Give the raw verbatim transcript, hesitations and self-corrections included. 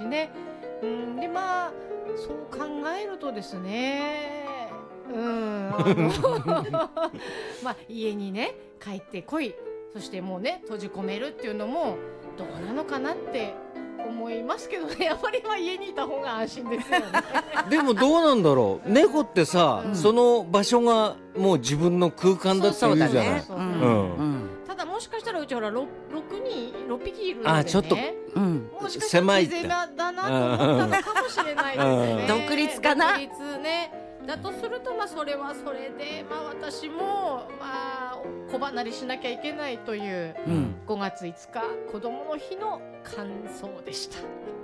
ね。うん、でまあそう考えるとですね、うん、あのまあ家にね帰ってこい、そしてもうね閉じ込めるっていうのもどうなのかなって思いますけどね。やっぱりまあ家にいた方が安心ですよね。 でもどうなんだろう、猫ってさ、 うんその場所がもう自分の空間だって言うじゃない。 そうそうだね。 うんうんうんただもしかしたらうちほら 6, 人ろっぴきいるんでね。 あちょっとうんもしかしたら狭いって手狭だなと思ったのかもしれないですね。 独立かな独立ね。だとするとまあそれはそれでまあ私もまあ小離れしなきゃいけないといううんごがついつか子どもの日の感想でした。